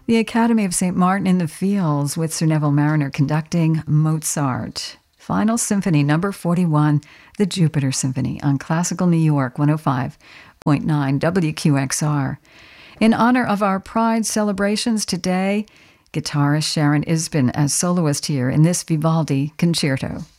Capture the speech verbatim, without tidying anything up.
The Academy of Saint Martin in the Fields with Sir Neville Mariner conducting Mozart. Final Symphony number forty-one, the Jupiter Symphony on Classical New York one oh five point nine W Q X R. In honor of our Pride celebrations today, guitarist Sharon Isbin as soloist here in this Vivaldi concerto.